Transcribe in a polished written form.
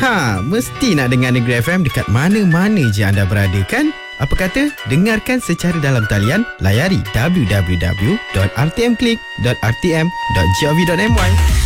Mesti nak dengar Negeri FM dekat mana-mana je anda berada kan? Apa kata dengarkan secara dalam talian, layari www.rtmklik.rtm.gov.my.